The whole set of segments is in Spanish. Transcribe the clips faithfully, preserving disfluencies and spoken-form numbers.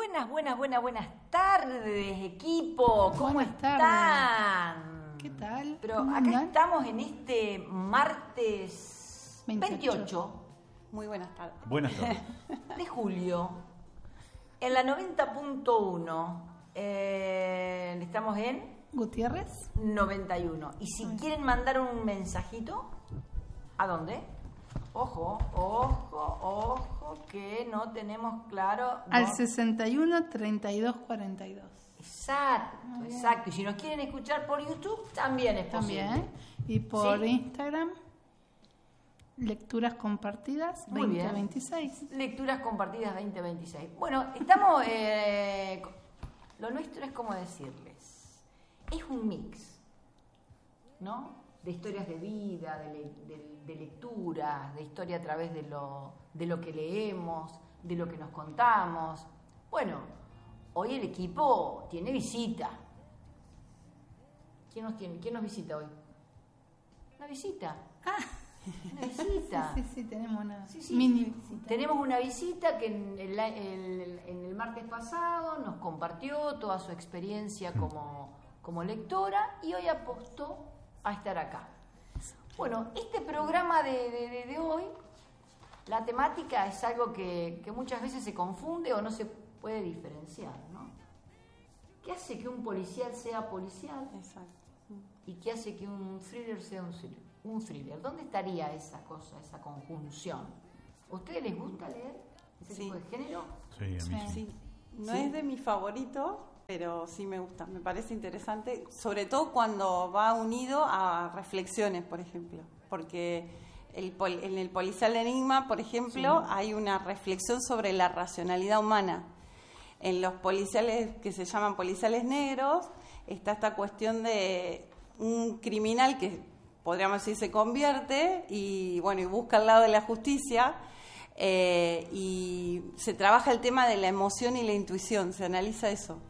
Buenas, buenas, buenas, buenas tardes, equipo. ¿Cómo Buenas están? tardes. ¿Qué tal? Pero ¿Cómo acá andan? estamos en este martes veintiocho. veintiocho Muy buenas tardes. Buenas tardes. de julio, en la noventa punto uno. Eh, estamos en Gutiérrez. noventa y uno. Y si quieren mandar un mensajito, ¿a dónde? Ojo, ojo, ojo, que no tenemos claro. Al no. sesenta y uno, treinta y dos, cuarenta y dos. Exacto, exacto. Y si nos quieren escuchar por YouTube, también es posible. También. Y por Sí. Instagram, lecturas compartidas Muy veinte bien. veintiséis. Lecturas compartidas veinte veintiséis. Bueno, estamos... eh, lo nuestro es como decirles. Es un mix, ¿no? De historias de vida, de, le- de- de lecturas, de historia a través de lo, de lo que leemos, de lo que nos contamos. Bueno, hoy el equipo tiene visita. ¿Quién nos tiene? ¿Quién nos visita hoy? Una visita. Una visita. Sí, sí, tenemos una Sí, sí. mini visita. Tenemos una visita que en el, el- en el martes pasado nos compartió toda su experiencia como, como lectora y hoy apostó a estar acá. Bueno, este programa de, de- de- de hoy, la temática es algo que, que muchas veces se confunde o no se puede diferenciar, ¿no? ¿Qué hace que un policial sea policial Exacto. y qué hace que un thriller sea un thriller? Un thriller. ¿Dónde estaría esa cosa, esa conjunción? ¿A ustedes les gusta leer ese Sí. tipo de género? Sí, a mí sí. Sí. No Sí. es de mis favoritos, pero sí me gusta. Me parece interesante, sobre todo cuando va unido a reflexiones, por ejemplo. Porque el pol- en el policial de Enigma, por ejemplo, Sí. hay una reflexión sobre la racionalidad humana. En los policiales que se llaman policiales negros, está esta cuestión de un criminal que podríamos decir se convierte y bueno y busca al lado de la justicia, eh, y se trabaja el tema de la emoción y la intuición, se analiza eso.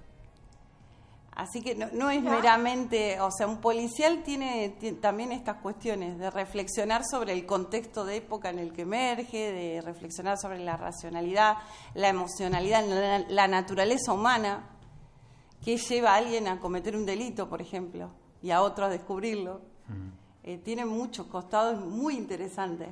Así que no, no es Ya. meramente, o sea, un policial tiene, ti- también estas cuestiones de reflexionar sobre el contexto de época en el que emerge, de reflexionar sobre la racionalidad, la emocionalidad, la, la naturaleza humana, que lleva a alguien a cometer un delito, por ejemplo, y a otro a descubrirlo. Eh, tiene muchos costados muy interesantes.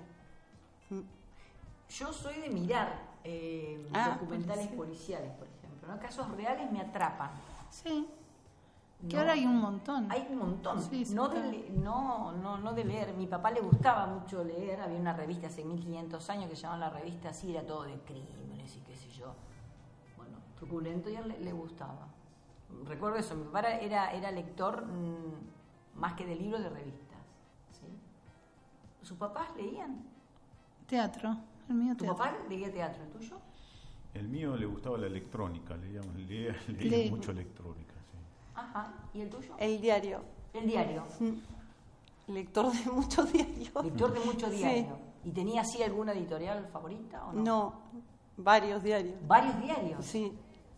Yo soy de mirar eh, Ah, documentales sí. policiales, por ejemplo, ¿no? Casos reales me atrapan. Sí, que No, ahora hay un montón. Hay un montón. Sí, sí, no, de, está. le- no, no, no de leer. Mi papá le gustaba mucho leer. Había una revista hace mil quinientos años que se llamaba la revista así, era todo de crímenes y qué sé yo. Bueno, truculento, y a él le, le gustaba. Recuerdo eso, mi papá era, era lector mmm, más que de libros, de revistas. ¿Sí? ¿Sus papás leían? Teatro, el mío ¿Tu teatro. papá leía teatro? ¿El tuyo? El mío le gustaba la electrónica, leíamos, leía, leía Lee. mucho electrónica. Sí. Ajá. ¿Y el tuyo? El diario, El diario. lector de muchos diarios. Lector de mucho Sí. diario. ¿Y tenía así alguna editorial favorita o no? No, varios diarios. ¿Varios diarios? Sí.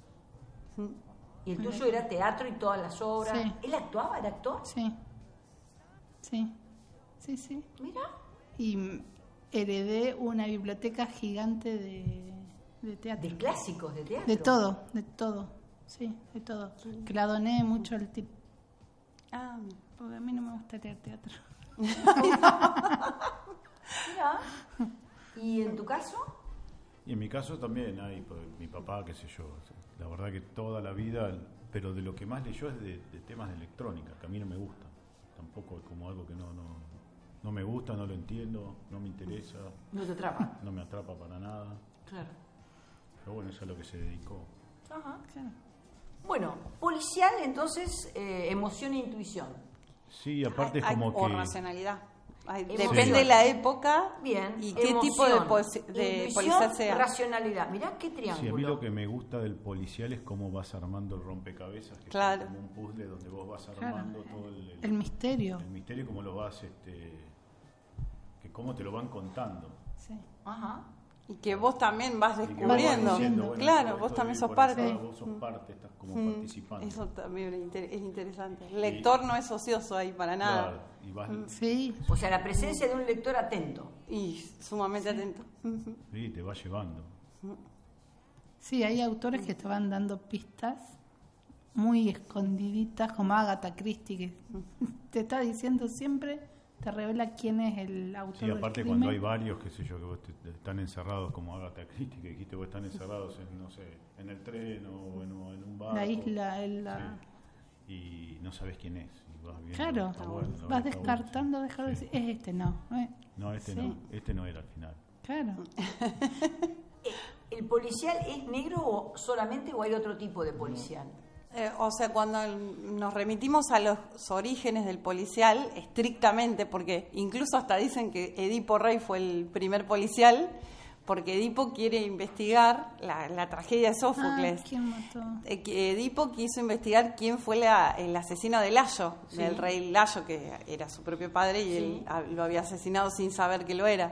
Y el tuyo era teatro y todas las obras. Sí. ¿Él actuaba? ¿Era actor? Sí, sí, sí, sí. Mira. Y mm, heredé una biblioteca gigante de, de teatro. De clásicos de teatro. De todo, de todo, sí, de todo. Que la doné mucho al tipo, Ah, porque a mí no me gusta leer teatro. Mira. ¿Y en tu caso? Y en mi caso también hay, pues, mi papá, qué sé yo, la verdad que toda la vida, pero de lo que más leyó es de, de temas de electrónica, que a mí no me gusta. Tampoco es como algo que no, no, no me gusta, no lo entiendo, no me interesa, No te atrapa. no me atrapa para nada. Claro. Pero bueno, eso es a lo que se dedicó. Ajá. Claro. Bueno, policial, entonces, eh, emoción e intuición. Sí, aparte es hay- como o que... racionalidad. Ay, Emoción. depende de la época Bien. y qué emoción, tipo de, posi- de intuición, policial sea. racionalidad. Mirá qué triángulo. Sí, a mí lo que me gusta del policial es cómo vas armando el rompecabezas, que Claro. es como un puzzle donde vos vas Claro. armando todo el, el- El misterio. el misterio, cómo lo vas, este, que cómo te lo van contando. Sí. Ajá. Y que vos también vas Y que vos vas descubriendo. diciendo, bueno, Claro, esto- vos esto también viene sos por parte. acá, Vos sos parte, estás como Mm, participando. Eso también es inter- es interesante. El lector no es ocioso ahí para nada. Claro, y vas, Sí, O sea, la presencia de un lector atento. Y sumamente atento. sí, te va llevando. Sí, hay autores que estaban dando pistas muy escondiditas, como Agatha Christie, que te está diciendo siempre, te revela quién es el autor. Sí, aparte del cuando crimen. hay varios, qué sé yo, que vos te- te- están encerrados como Agatha Christie, que dijiste vos están encerrados en, no sé, en el tren o en, o en un barco. La isla, en la... Sí. Y no sabes quién es. Y vas viendo, Claro, está bueno, la vas verdad está descartando, bueno, dejar de sí. decir, es este no. ¿eh? No, este Sí. no, este no era al final. Claro. ¿El policial es negro o solamente o hay otro tipo de policial? Eh, o sea, cuando el- nos remitimos a los orígenes del policial, estrictamente, porque incluso hasta dicen que Edipo Rey fue el primer policial, porque Edipo quiere investigar la, la tragedia de Sófocles. Ah, ¿quién mató? Eh, que Edipo quiso investigar quién fue la- el asesino de Layo, Sí. del rey Layo, que era su propio padre y Sí. él ah, lo había asesinado sin saber que lo era.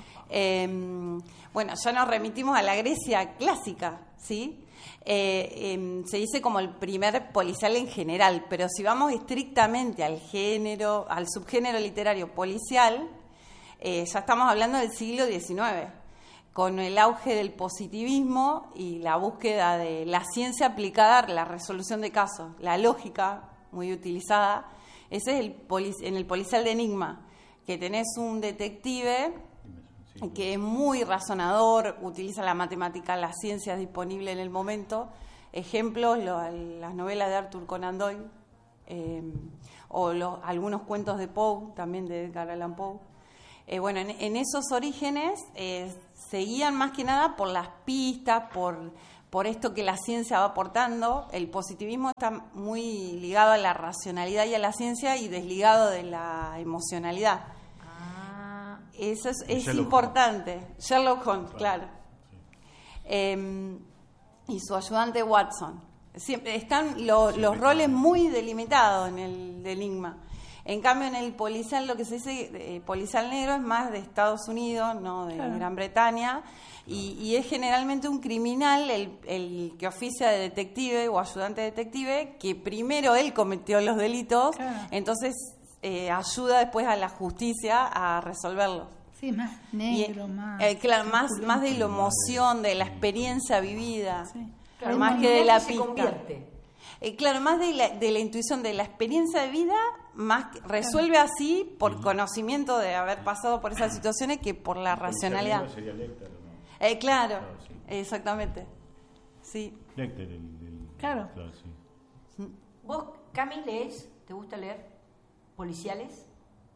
Eh, bueno, ya nos remitimos a la Grecia clásica, ¿sí? Eh, eh, se dice como el primer policial en general, pero si vamos estrictamente al género, al subgénero literario policial, eh, ya estamos hablando del siglo diecinueve, con el auge del positivismo y la búsqueda de la ciencia aplicada a la resolución de casos, la lógica muy utilizada. Ese es el polic- en el policial de enigma, que tenés un detective Sí. que es muy razonador, utiliza la matemática, las ciencias disponibles en el momento. Ejemplos, lo- las novelas de Arthur Conan Doyle, eh, o los, algunos cuentos de Poe, también de Edgar Allan Poe. Eh, bueno, en, en esos orígenes eh, se guían más que nada por las pistas, por, por esto que la ciencia va aportando. El positivismo está muy ligado a la racionalidad y a la ciencia y desligado de la emocionalidad. Ah, Eso es, es Sherlock importante. Sherlock Holmes, claro. Sí. Eh, y su ayudante Watson. Siempre están lo- Siempre los está. roles muy delimitados en el de enigma. En cambio, en el policial, lo que se dice eh, policial negro es más de Estados Unidos, no de Claro. Gran Bretaña, y, y es generalmente un criminal el, el que oficia de detective o ayudante detective, que primero él cometió los delitos, Claro. entonces eh, ayuda después a la justicia a resolverlos. Sí, más Y, negro, más... eh, claro, más, truculento. más de la emoción, de la experiencia vivida, Sí. claro, más el que de criminal la se pista. convierte. Eh, claro, más de la, de la intuición, de la experiencia de vida, más que- resuelve así por conocimiento de haber pasado por esas situaciones que por la El policial racionalidad. negro sería Lecter, ¿o no? Eh, claro, Claro, sí. exactamente. Sí. Lecter, el, el- Claro. sí. ¿Vos, Cami, lees? ¿Te gusta leer policiales?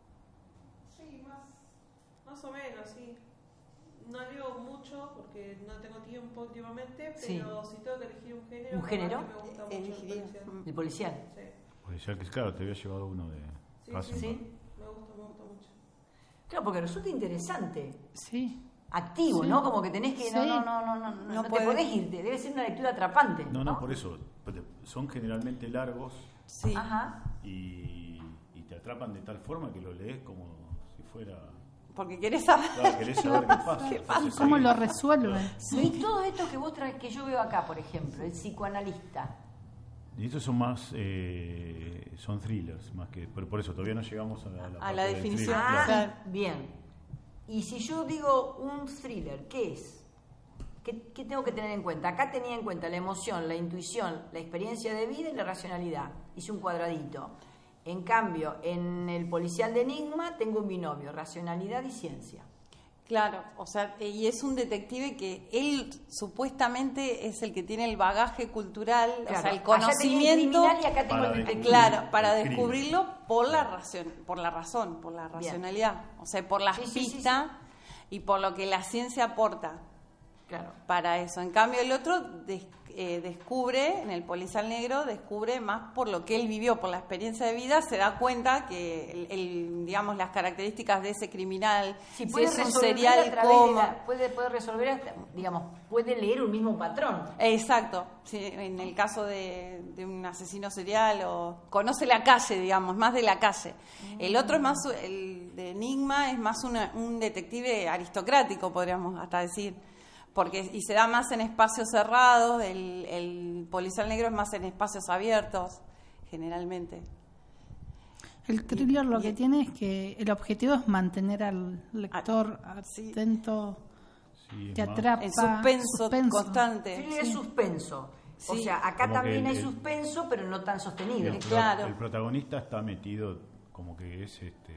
Sí, más, más o menos, sí. No leo mucho porque no tengo tiempo últimamente, Sí. pero si tengo que elegir un género, ¿Un capaz género? que me gusta mucho el Elegiría. policial. El policial. Sí, Policial que claro, te había llevado uno de Sí, Rosenberg. Sí. me gusta, me gusta mucho. Claro, porque resulta interesante. Sí. Activo, Sí. ¿no? Como que tenés que... No, Sí. no, no, no, no, no, No te puede- podés irte. Debe ser una lectura atrapante. No, no, por eso. pero Son generalmente largos Sí. Ajá. y, y te atrapan de tal forma que lo lees como si fuera... Porque querés saber. Claro, querés saber qué pasa. ¿Qué entonces ¿Cómo ahí- lo resuelven? Y todo esto que vos traes, que yo veo acá, por ejemplo, el psicoanalista. Y estos son más, eh, son thrillers, más que, pero por eso todavía no llegamos a la, A parte la del definición. thriller, Ah, claro. claro. bien. Y si yo digo un thriller, ¿qué es? ¿Qué, qué tengo que tener en cuenta? Acá tenía en cuenta la emoción, la intuición, la experiencia de vida y la racionalidad. Hice un cuadradito. En cambio, en el policial de enigma tengo un binomio, racionalidad y ciencia. Claro, o sea, eh, y es un detective que él supuestamente es el que tiene el bagaje cultural, o sea, el Allá tenía el conocimiento, criminal y acá tengo Para el de- detective. claro, para El crimen. descubrirlo por la razón, por la razón, por la racionalidad, o sea, por las Sí, sí, sí, pistas y por lo que la ciencia aporta Claro. para eso. En cambio, el otro des- eh, descubre, en el policial negro, descubre más por lo que él vivió, por la experiencia de vida, se da cuenta que, el, el, digamos, las características de ese criminal, Si si puede es un resolver serial a través de como... la- puede, puede resolver, hasta, digamos, puede leer un mismo patrón. Exacto, sí, en el caso de, de un asesino serial o conoce la calle, digamos, más de la calle. El otro es más, el de Enigma es más una- un detective aristocrático, podríamos hasta decir, porque y se da más en espacios cerrados, el, el policial negro es más en espacios abiertos, generalmente. El thriller lo y- que tiene es que el objetivo es mantener al lector sí. atento Sí, es te más- atrapa. En suspenso, suspenso. constante. Thriller es suspenso. O Sí. sea, acá Como también que hay el- suspenso, pero no tan sostenido. El, pro- Claro. el protagonista está metido como que es este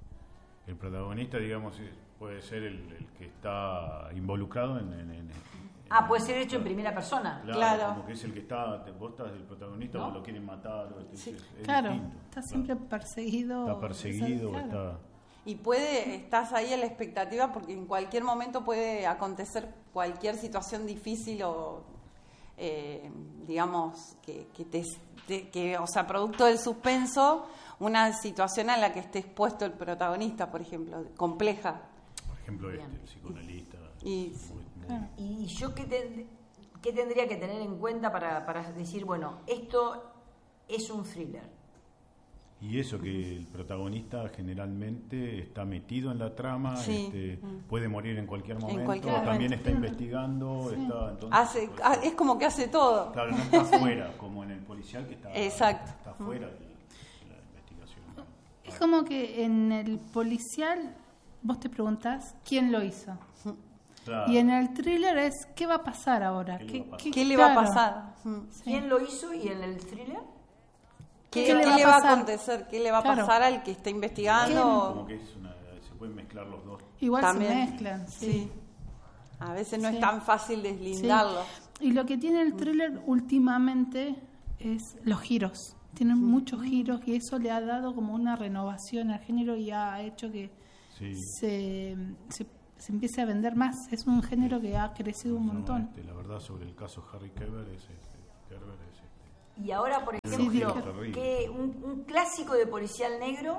el protagonista, digamos, es- puede ser el, el que está involucrado en, en- en- Ah, en- puede ser hecho en claro. primera persona. Claro, Claro. como que es el que está, te- vos estás el protagonista, ¿No? vos lo quieren matar, o este- Sí. es, es Claro, distinto, está claro. siempre perseguido. Está perseguido, claro. está... Y puede, estás ahí a la expectativa porque en cualquier momento puede acontecer cualquier situación difícil o, eh, digamos, que, que te, te- que, o sea, producto del suspenso, una situación a la que esté expuesto el protagonista, por ejemplo, compleja. Por ejemplo, este, Bien. el psicoanalista. Y- muy- muy- Claro. ¿Y yo qué, ten- qué tendría que tener en cuenta para, para decir, bueno, esto es un thriller? Y eso, que el protagonista generalmente está metido en la trama, Sí. este, Mm. puede morir en cualquier momento, cualquier también momento. está investigando, está... Entonces, Hace, pues, ah, es como que hace todo. Claro, no está afuera, como en el policial que está, Exacto. está afuera de la, de la investigación. Es como que en el policial vos te preguntás quién lo hizo. Claro. Y en el thriller es qué va a pasar ahora. ¿Qué le va a pasar? ¿Qué le va a claro. pasar? Mm. ¿Quién lo hizo y en el thriller? ¿Qué, ¿Qué le qué va a le va a pasar? acontecer? ¿Qué le va a Claro. pasar al que está Como investigando? que es una, se pueden mezclar los dos. Igual También. se mezclan. Sí. Sí. A veces no Sí. es tan fácil Sí. deslindarlo. Y lo que tiene el thriller últimamente es los giros. Tienen muchos giros y eso le ha dado como una renovación al género y ha hecho que Sí. se, se, se empiece a vender más. Es un género que ha crecido un No, montón. este, la verdad sobre el caso Harry Kerber es este, Kerber es este, Y ahora, por Sí, ejemplo, terrible. que un, un clásico de policial negro,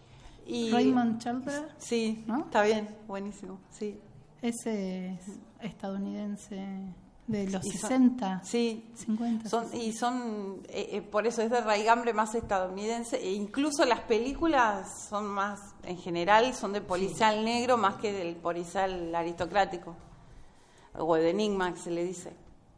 Y Raymond Chandler, sí, ¿no? está bien, buenísimo, sí. ese es estadounidense de los Y son- sesenta, Sí, cincuenta. son, y son, eh, eh, por eso es de raigambre más estadounidense, e incluso las películas son más, en general, son de policial negro más que del policial aristocrático, o de enigma que se le dice.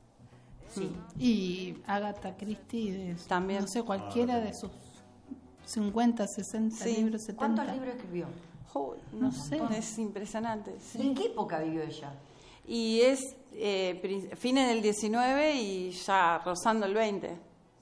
sí. Y Agatha Christie, de, También. no sé, cualquiera de sus cincuenta, sesenta Sí. libros, setenta. ¿Cuántos libros escribió? Uy, No sé. Es impresionante. sí. ¿En qué época vivió ella? Y es eh, pri- fines del diecinueve y ya rozando el veinte.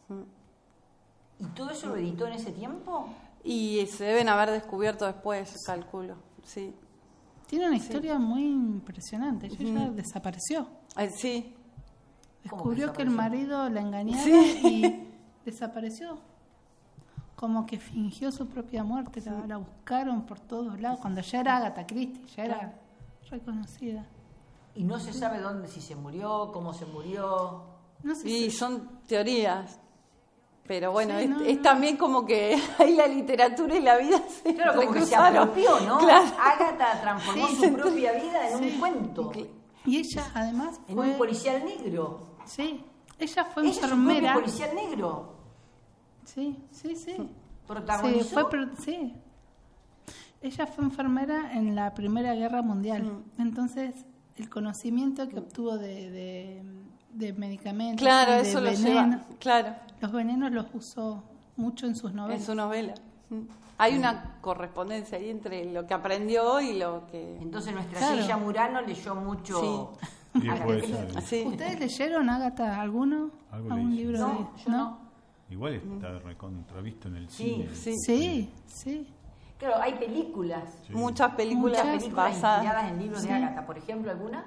¿Y todo eso lo editó en ese tiempo? Y se deben haber descubierto después, calculo. Sí, Tiene una historia muy impresionante. Ella ya Ujú. desapareció. Eh, sí. ¿Cómo Descubrió que el desapareció? marido la engañaba Sí. y desapareció. Como que fingió su propia muerte. La, la buscaron por todos lados. Cuando ya era Agatha Christie, ya era reconocida. Y no se sabe dónde, si se murió, cómo se murió. No sé Y si son teorías. Pero bueno, Sí, es, no, es no. también como que ahí la literatura y la vida se Claro, como que se recruzaron. apropió, ¿no? Claro. Agatha transformó Sí, su se- propia vida en Sí. un cuento, Y ella además en fue... un policial negro. Sí, ella fue Ella es su propio enfermera. policial negro. Sí, sí, sí. Protagonizó. Sí, fue pro- sí. Ella fue enfermera en la Primera Guerra Mundial. Mm. Entonces, el conocimiento que obtuvo de, de, de medicamentos, Claro, y de eso lo veneno, lleva. Claro, los venenos los usó mucho en sus novelas. en su novela. Mm. Hay una correspondencia ahí entre lo que aprendió y lo que. Entonces nuestra Claro. Silla Murano leyó mucho. Y Agatha puede Christie. ser. Sí. ¿Ustedes leyeron, Agatha, alguno? Algo ¿Algún leí, libro No, de...? yo no. Igual está recontravisto en el Sí, cine. sí. Sí, sí. Claro, hay películas. Sí. Muchas películas Muchas Películas basadas. inspiradas en libros Sí. de Agatha. Por ejemplo, ¿alguna?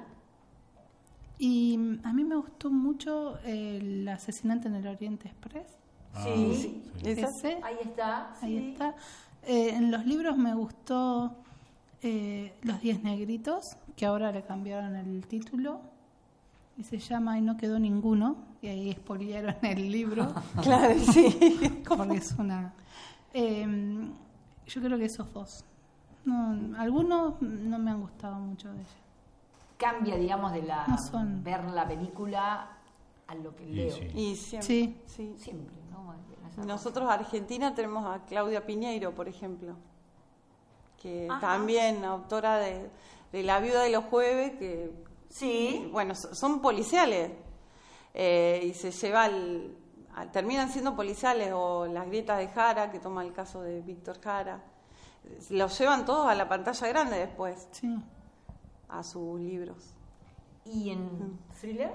Y mm, a mí me gustó mucho El asesinato en el Oriente Express. Ah, Sí. Esa- Ese. Ahí está. Ahí sí. está. Eh, en los libros me gustó eh, Los Diez Negritos, que ahora le cambiaron el título y se llama Y no quedó ninguno, y ahí spoilearon el libro Claro, sí. porque es una... Eh, yo creo que esos dos. No, algunos no me han gustado mucho de ella. Cambia, digamos, de la No son- ver la película a lo que Y leo. sí. Y siempre. Sí. sí. Siempre, ¿no? Esa Nosotros, Argentina, tenemos a Claudia Piñeiro, por ejemplo, que Ajá. también autora de, de La Viuda de los Jueves, que, Sí. bueno, so- son policiales, eh, y se lleva al, al- terminan siendo policiales, o Las Grietas de Jara, que toma el caso de Víctor Jara, los llevan todos a la pantalla grande después, Sí. a sus libros. ¿Y en thriller?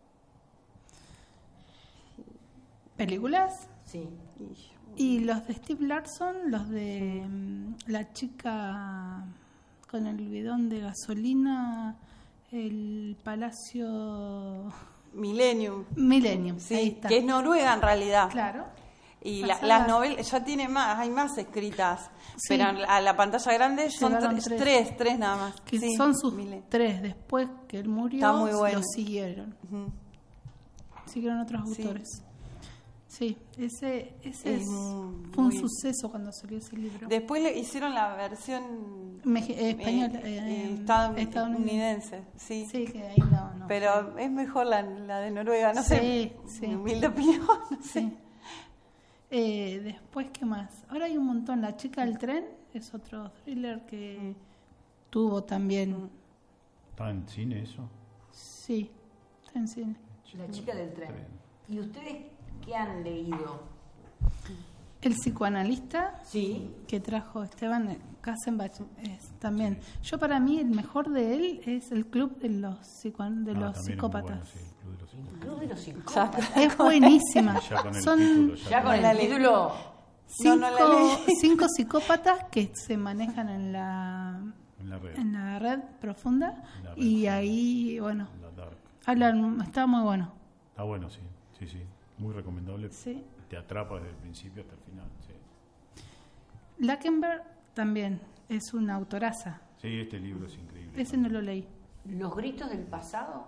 ¿Películas? Sí. Y los de Steve Larson, los de mm, la chica con el bidón de gasolina, el Palacio Millennium. Millennium, ahí Sí, está. que es Noruega en realidad. Claro. Y Las la- sagas. las novelas, ya tiene más, hay más escritas, Sí. pero a la pantalla grande son Llegaron tres, tres. tres, tres nada más. Que Sí, son sus Millennium. tres. Después que él murió, Está muy bueno. lo siguieron. Ujú. Siguieron otros Sí. autores. Sí, ese, ese Es es- muy- fue un muy- suceso cuando salió ese libro. Después le hicieron la versión Meji- eh, española, eh, eh, eh, estad- estadounidense. estadounidense, sí. Sí, que ahí no, no. Pero es mejor la, la de Noruega, no Sí, sé. sí. Mi humilde opinión, no sé. Sí. Eh, después, ¿qué más? Ahora hay un montón. La chica del tren es otro thriller que tuvo también. ¿Está en cine eso? Sí, está en cine. La chica del tren. ¿Y ustedes qué han leído? El psicoanalista Sí. que trajo Esteban Kassenbach es también. Yo para mí el mejor de él es el club de los, psicoan- de Ah, los también es muy psicópatas. bueno, sí, el Club de los Psicópatas. Club de los psicópatas. Es buenísima. Ya con el Son título, ya, Ya con la el leí. título. cinco, No, no la leí. cinco psicópatas que se manejan en la en la red, en la red profunda En la red, y sí. ahí, bueno, en la dark. hablan, está muy bueno. Está bueno, sí, sí, sí. Muy recomendable. Sí. Te atrapa desde el principio hasta el final, sí. Lackenberg también es una autoraza. Sí, este libro es increíble. Ese no lo leí. Los gritos del pasado.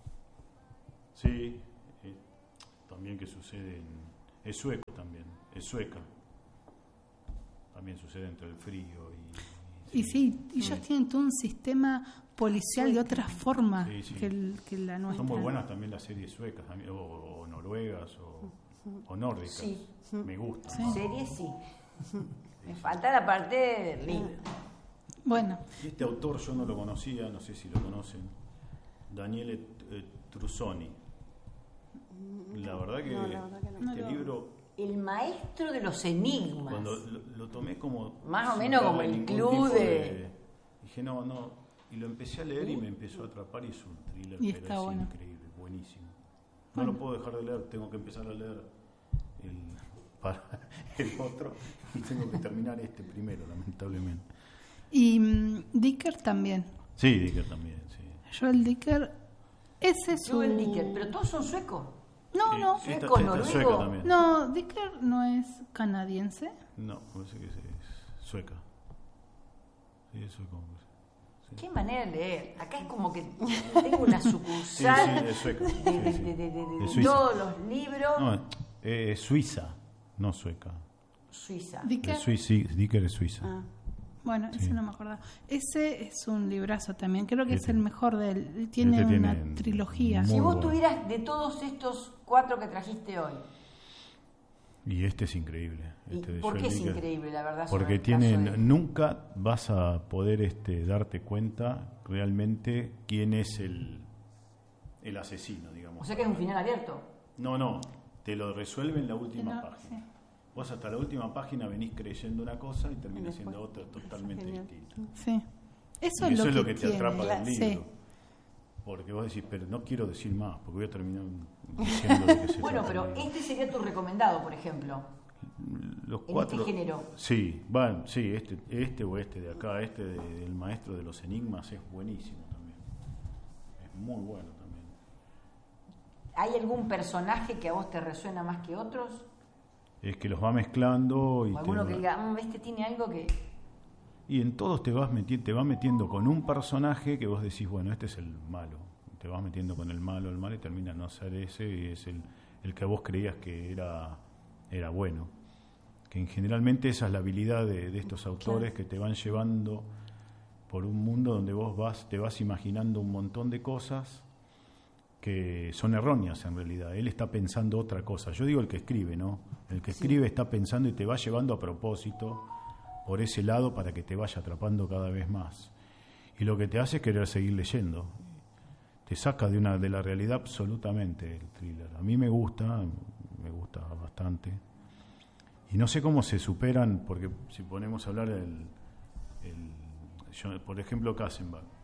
Sí, eh, también que sucede en... Es sueco también, es sueca. También sucede entre el frío y... Y sí, ellos tienen todo un sistema policial de otra forma Sí, sí. que, el- que la nuestra. Son muy buenas también las series suecas, a mí, o, o noruegas, o, o nórdicas. Sí. Me gustan. Sí. Series sí. Me falta la parte del libro. Bueno, Y este autor yo no lo conocía, no sé si lo conocen, Daniele eh, Trussoni. La verdad que No, la verdad que no. este No lo- libro, El maestro de los enigmas. cuando lo, lo tomé como... Más o sin menos como darle el ningún club tipo de- Dije, no, no. Y lo empecé a leer y me empezó a atrapar y es un thriller, Y pero está es bueno. increíble, buenísimo. No lo puedo dejar de leer, tengo que empezar a leer el, para el otro y tengo que terminar este primero, lamentablemente. y mm, Dicker también. Sí, Dicker también, sí. Joel Dicker, ese es su... Joel Dicker, pero todos son suecos. No, Sí, no, sí, está- sueco, está noruego. sueca también. no, Dicker no es canadiense. No, parece que es, es sueca. Sí, es sueco. Sí. Qué manera de leer. Acá es como que tengo una Sí, sucursal sí, es sueca. de, Sí, de- sí. de- de- de- Es de suiza. todos los libros. No, es, es suiza, no sueca. Suiza. Dicker, Es suiza, sí, Dicker es suiza. Ah. bueno, Sí. ese no me acordaba. Ese es un librazo también, creo que es Este- el mejor de él. Él Tiene este una tiene trilogía. muy Si vos bueno. tuvieras de todos estos cuatro que trajiste hoy, Y este es increíble. ¿y Este de ¿por qué Joel es Dicker. increíble, la verdad? sobre Porque el tiene, caso de- nunca vas a poder este, darte cuenta realmente quién es el, el asesino, digamos. O sea que es un final abierto. No, no, te lo resuelve en la última No, página. sí. Vos hasta la última página venís creyendo una cosa y termina Y siendo después- otra totalmente Genial. distinta. Sí. Eso, Y es, eso lo es lo que que te tiene. atrapa del Sí. libro. Porque vos decís, pero no quiero decir más, porque voy a terminar diciendo de qué se Bueno, trata pero el libro. este sería tu recomendado, por ejemplo. Los en cuatro, este género. Sí, bueno, sí, este, este o este de acá, este de- del maestro de los enigmas es buenísimo también. Es muy bueno también. ¿Hay algún personaje que a vos te resuena más que otros? Es que los va mezclando y, O te alguno va- que diga, "Mm, este tiene algo que... y en todos te vas metiendo, te vas metiendo con un personaje que vos decís, bueno, este es el malo. Te vas metiendo con el malo, el malo y termina no ser ese y es el, el que vos creías que era, era bueno. Que en- generalmente esa es la habilidad de, de estos autores que te van llevando por un mundo donde vos vas, te vas imaginando un montón de cosas que son erróneas en realidad. Él está pensando otra cosa. Yo digo el que escribe, ¿no? El que escribe está pensando y te va llevando a propósito por ese lado para que te vaya atrapando cada vez más. Y lo que te hace es querer seguir leyendo. Te saca de una de la realidad absolutamente el thriller. A mí me gusta, me gusta bastante. Y no sé cómo se superan, porque si ponemos a hablar el, el yo, por ejemplo, Kassenbach.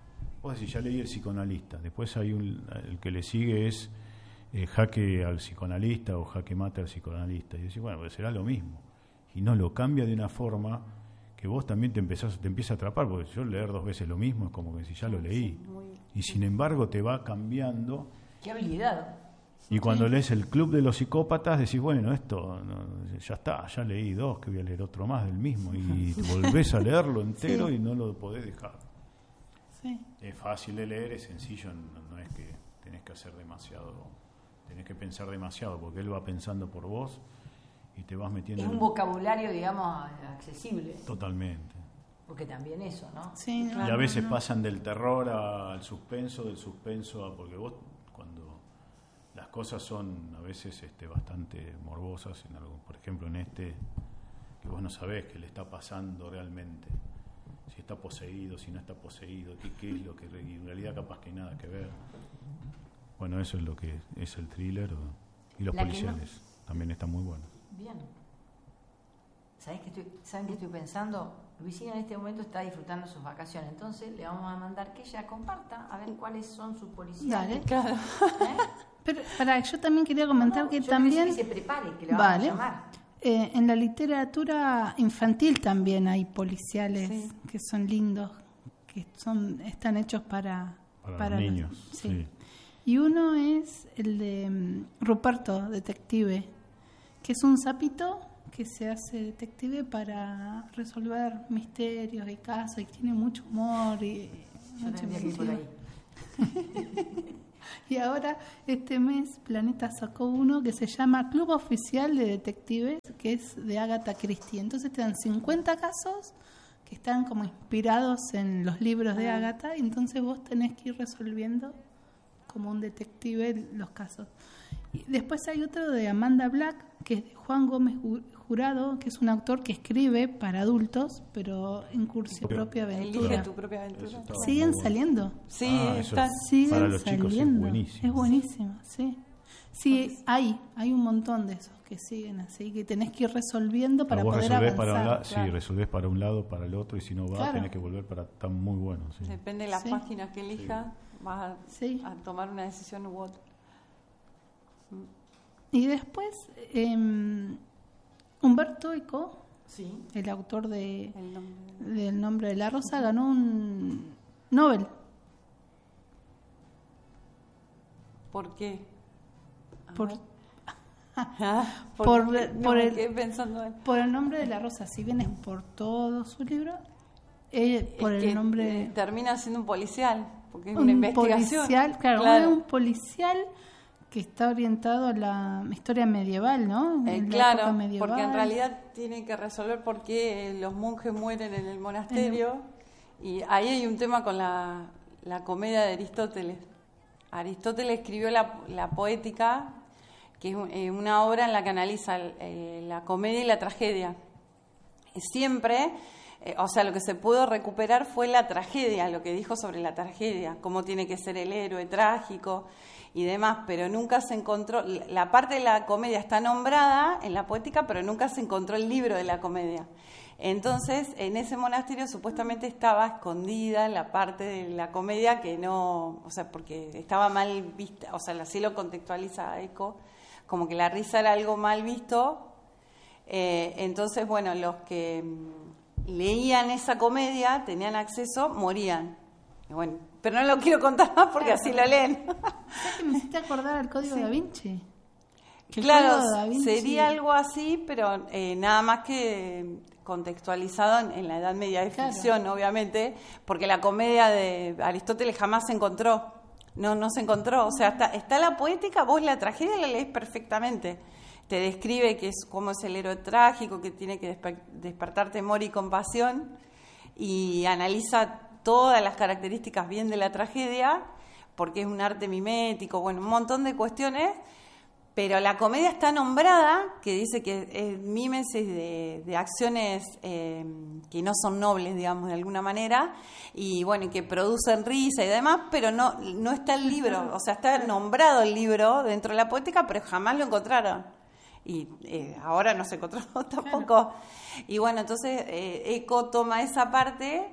vos decís, ya leí El psicoanalista, después hay un, el que le sigue es eh, Jaque al psicoanalista o Jaque mate al psicoanalista, y decís, bueno, pues será lo mismo, y no, lo cambia de una forma que vos también te empezás, te empieza a atrapar, porque yo leer dos veces lo mismo es como que si ya lo leí, y sin embargo te va cambiando. Qué habilidad. Y cuando sí. lees El Club de los Psicópatas, decís, bueno, esto no, ya está, ya leí dos, que voy a leer otro más del mismo, y volvés a leerlo entero sí. y no lo podés dejar. Sí. Es fácil de leer, es sencillo, no, no es que tenés que hacer demasiado, tenés que pensar demasiado, porque él va pensando por vos y te vas metiendo... Es un en... vocabulario, digamos, accesible. Totalmente. Porque también eso, ¿no? Sí, claro, y a veces no, no. pasan del terror al suspenso, del suspenso a... Porque vos, cuando las cosas son a veces este, bastante morbosas, en algo, por ejemplo en este, que vos no sabés qué le está pasando realmente, si está poseído, si no está poseído, qué, qué es lo que en realidad capaz que nada que ver. Bueno, eso es lo que es el thriller o, y los la policiales no. también están muy buenos. Bien. ¿Sabés qué estoy, ¿Saben qué estoy pensando? Luisina en este momento está disfrutando sus vacaciones, entonces le vamos a mandar que ella comparta a ver cuáles son sus policiales. Dale, claro. ¿Eh? Pero para, yo también quería comentar no, no, que yo también... Que se prepare, que le vamos vale. a llamar. Eh, en la literatura infantil también hay policiales sí. que son lindos, que son están hechos para... Para, para los niños, los, sí. sí. Y uno es el de um, Ruperto, detective, que es un sapito que se hace detective para resolver misterios y casos, y tiene mucho humor y yo mucho que por ahí. Y ahora este mes Planeta sacó uno que se llama Club Oficial de Detectives, que es de Agatha Christie. Entonces te dan cincuenta casos que están como inspirados en los libros de Agatha, y entonces vos tenés que ir resolviendo como un detective los casos. Y después hay otro de Amanda Black, que es de Juan Gómez Jurado, que es un autor que escribe para adultos, pero en curso propia aventura. Elige tu propia aventura. Siguen saliendo. Sí, ah, está. Siguen para los saliendo. chicos es buenísimo. Es buenísimo, sí. Sí, hay, hay un montón de esos que siguen así, que tenés que ir resolviendo para vos poder resolvés avanzar. Para la, claro. Sí, resolvés para un lado, para el otro, y si no va, claro. tenés que volver para... Está muy bueno. Sí. Depende de las sí. páginas que elijas, sí. vas a, sí. a tomar una decisión u otra. Y después, eh, Humberto Eco, sí. el autor de el nombre. del Nombre de la Rosa, ganó un Nobel. ¿Por qué? Por, por, por, qué, por, no, el, pensando en... por el Nombre de la Rosa, si bien es por todo su libro, eh, por es el que nombre... Eh, termina siendo un policial, porque es un una investigación. Policial, claro, claro. es un policial que está orientado a la historia medieval, ¿no? Eh, claro, medieval. Porque en realidad tiene que resolver por qué los monjes mueren en el monasterio. Eh. Y ahí hay un tema con la, la comedia de Aristóteles. Aristóteles escribió la, la Poética, que es eh, una obra en la que analiza eh, la comedia y la tragedia. Y siempre, eh, o sea, lo que se pudo recuperar fue la tragedia, lo que dijo sobre la tragedia, cómo tiene que ser el héroe trágico y demás, pero nunca se encontró, la parte de la comedia está nombrada en la Poética, pero nunca se encontró el libro de la comedia. Entonces, en ese monasterio supuestamente estaba escondida la parte de la comedia que no, o sea, porque estaba mal vista, o sea, así lo contextualiza Eco, como que la risa era algo mal visto. Eh, entonces, bueno, los que leían esa comedia, tenían acceso, morían. Y bueno, pero no lo quiero contar más porque claro, así lo leen. ¿Sabes que me hiciste acordar al Código sí. Da Vinci? Claro, Da Vinci... sería algo así, pero eh, nada más que contextualizado en, en la Edad Media de ficción, claro. obviamente, porque la comedia de Aristóteles jamás se encontró. No, no se encontró. O sea, está, está la Poética, vos la tragedia la lees perfectamente. Te describe que es cómo es el héroe trágico, que tiene que desper- despertar temor y compasión, y analiza todas las características bien de la tragedia, porque es un arte mimético, bueno, un montón de cuestiones, pero la comedia está nombrada, que dice que es mímesis de, de acciones eh, que no son nobles, digamos, de alguna manera, y bueno, que producen risa y demás, pero no, no está el libro, o sea, está nombrado el libro dentro de la Poética, pero jamás lo encontraron. Y eh, ahora no se encontró tampoco. Claro. Y bueno, entonces eh, Eco toma esa parte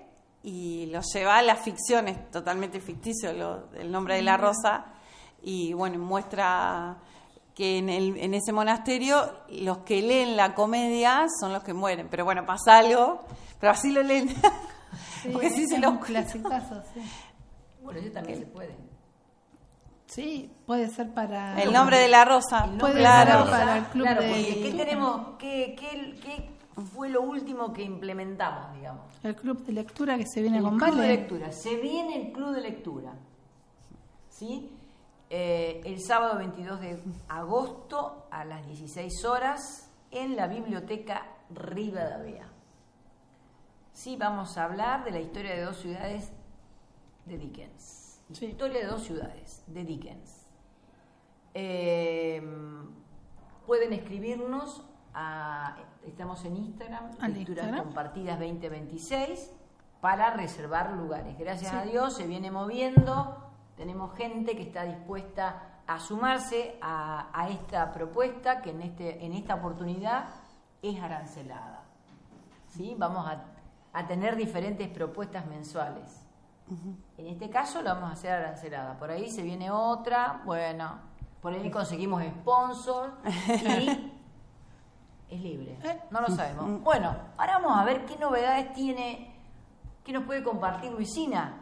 y lo lleva a la ficción, es totalmente ficticio lo, el nombre de la rosa, y bueno, muestra que en, el, en ese monasterio los que leen la comedia son los que mueren, pero bueno, pasa algo, pero así lo leen, Sí, porque sí es se un los clasicazo, sí. Bueno, eso también se puede. Sí, puede ser para... El nombre de la rosa, El Puede nombre claro. de la ser para el club claro, de porque ¿qué lectura. tenemos? ¿Qué, qué, qué fue lo último que implementamos, digamos? El club de lectura que se viene El con club de Vale. lectura. Se viene el club de lectura. ¿Sí? Eh, el sábado veintidós de agosto a las dieciséis horas en la biblioteca Rivadavia. Sí, vamos a hablar de la historia de dos ciudades de Dickens. Sí. Historia de dos ciudades de Dickens. Eh, pueden escribirnos a, estamos en Instagram, Al Lecturas Instagram. Compartidas veinte veintiséis, para reservar lugares. Gracias Sí. a Dios se viene moviendo, tenemos gente que está dispuesta a sumarse a, a esta propuesta que en, este, en esta oportunidad es arancelada. ¿Sí? Vamos a, a tener diferentes propuestas mensuales. En este caso la vamos a hacer arancelada. Por ahí se viene otra, bueno, por ahí conseguimos sponsor y es libre. No lo sabemos. Bueno, ahora vamos a ver qué novedades tiene, qué nos puede compartir Luisina.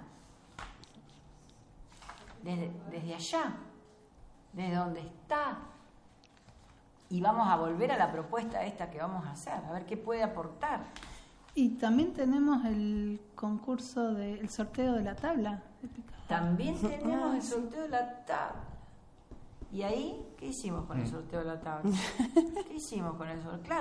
Desde, desde allá, desde donde está. Y vamos a volver a la propuesta esta que vamos a hacer, a ver qué puede aportar. Y también tenemos el concurso del sorteo de la tabla de picada. También tenemos el sorteo de la tabla. ¿Y ahí qué hicimos con el sorteo de la tabla? ¿Qué hicimos con el sorteo? Claro.